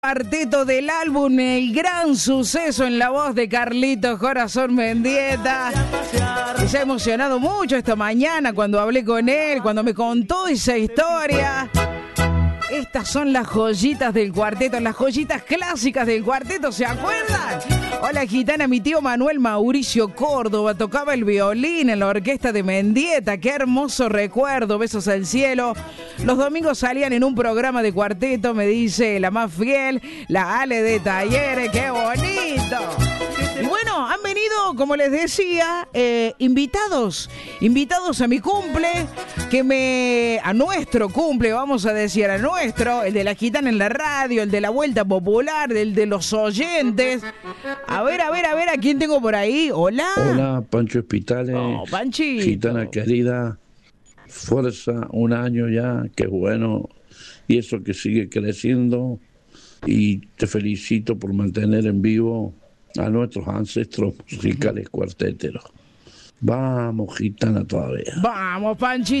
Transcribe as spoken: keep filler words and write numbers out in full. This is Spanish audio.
Cuarteto del álbum El Gran Suceso en la voz de Carlitos Corazón Mendieta. Se ha emocionado mucho esta mañana cuando hablé con él, cuando me contó esa historia. Estas son las joyitas del cuarteto, las joyitas clásicas del cuarteto, ¿se acuerdan? Hola gitana, mi tío Manuel Mauricio Córdoba tocaba el violín en la orquesta de Mendieta. Qué hermoso recuerdo, besos al cielo. Los domingos salían en un programa de cuarteto, me dice la más fiel, la Ale de Talleres. ¡Qué bonito! Y bueno, han venido, como les decía, eh, invitados, invitados a mi cumple, que me, a nuestro cumple, vamos a decir, a nuestro, el de la gitana en la radio, el de la vuelta popular, el de los oyentes. A ver, a ver, a ver, ¿a quién tengo por ahí? Hola. Hola, Pancho Espitales. Oh, Panchito. Gitana querida, fuerza, un año ya, qué bueno. Y eso que sigue creciendo. Y te felicito por mantener en vivo a nuestros ancestros musicales cuarteteros. Vamos, gitana, todavía. Vamos, Panchito.